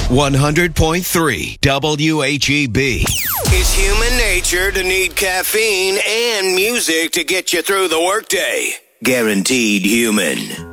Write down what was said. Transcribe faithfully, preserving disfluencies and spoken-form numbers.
one hundred point three W H E B. It's human nature to need caffeine and music to get you through the workday. Guaranteed human.